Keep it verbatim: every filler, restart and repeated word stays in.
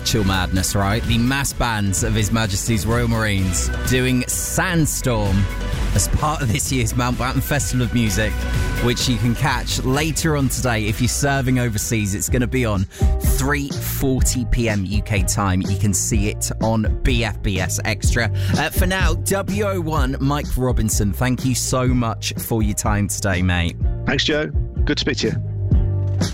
Chill Madness, right? The mass bands of His Majesty's Royal Marines doing Sandstorm as part of this year's Mountbatten Festival of Music, which you can catch later on today. If you're serving overseas, it's going to be on three forty p.m. U K time. You can see it on B F B S Extra. Uh, for now, W O one, Mike Robinson, thank you so much for your time today, mate. Thanks, Joe. Good to speak to you.